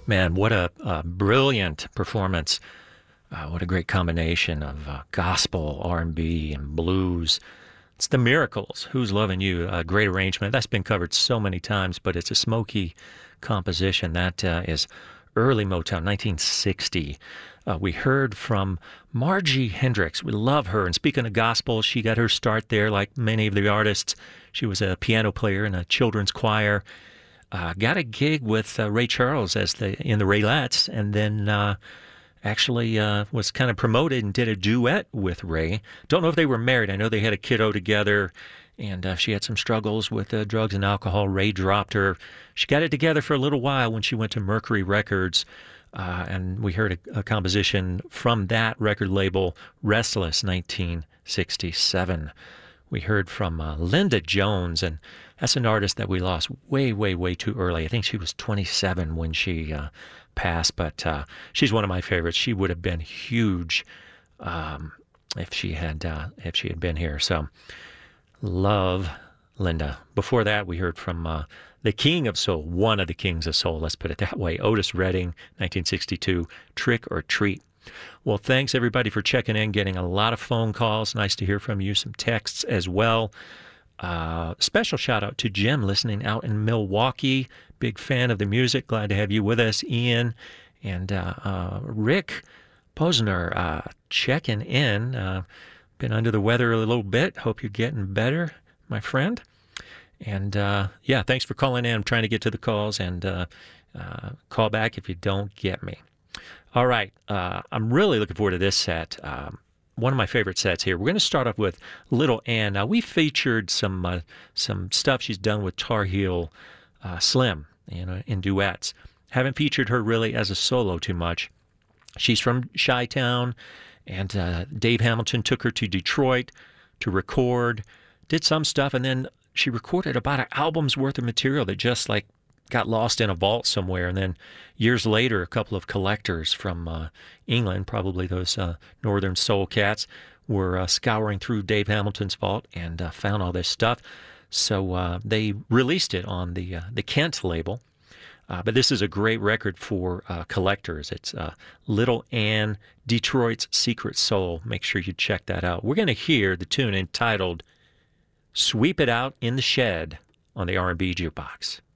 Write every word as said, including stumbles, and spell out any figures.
Man, what a, a brilliant performance. Uh, what a great combination of uh, gospel, R and B, and blues. It's the Miracles, Who's Loving You, a great arrangement. That's been covered so many times, but it's a smoky composition. That uh, is early Motown, nineteen sixty. Uh, we heard from Margie Hendricks. We love her. And speaking of gospel, she got her start there like many of the artists. She was a piano player in a children's choir. Uh, got a gig with uh, Ray Charles as the in the Raelettes, and then uh, actually uh, was kind of promoted and did a duet with Ray. Don't know if they were married. I know they had a kiddo together, and uh, she had some struggles with uh, drugs and alcohol. Ray dropped her. She got it together for a little while when she went to Mercury Records, uh, and we heard a, a composition from that record label, Restless, nineteen sixty-seven. We heard from uh, Linda Jones, and that's an artist that we lost way, way, way too early. I think she was twenty-seven when she uh, passed, but uh, she's one of my favorites. She would have been huge um, if she had uh, if she had been here. So, love Linda. Before that, we heard from uh, the King of Soul, one of the Kings of Soul. Let's put it that way. Otis Redding, nineteen sixty-two. Trick or Treat. Well, thanks everybody for checking in, getting a lot of phone calls. Nice to hear from you, some texts as well. Uh, special shout out to Jim listening out in Milwaukee. Big fan of the music. Glad to have you with us, Ian. And uh, uh, Rick Posner uh, checking in. Uh, been under the weather a little bit. Hope you're getting better, my friend. And uh, yeah, thanks for calling in. I'm trying to get to the calls, and uh, uh, call back if you don't get me. All right, uh, I'm really looking forward to this set. Um, one of my favorite sets here. We're going to start off with Little Ann. Now, we featured some uh, some stuff she's done with Tar Heel uh, Slim, you know, in duets. Haven't featured her really as a solo too much. She's from Chi-Town, and uh, Dave Hamilton took her to Detroit to record, did some stuff, and then she recorded about an album's worth of material that just like got lost in a vault somewhere. And then years later, a couple of collectors from uh, England, probably those uh, Northern Soul cats, were uh, scouring through Dave Hamilton's vault and uh, found all this stuff. So uh, they released it on the uh, the Kent label. Uh, but this is a great record for uh, collectors. It's uh, Little Ann, Detroit's Secret Soul. Make sure you check that out. We're going to hear the tune entitled Sweep It Out in the Shed on the R and B Jukebox.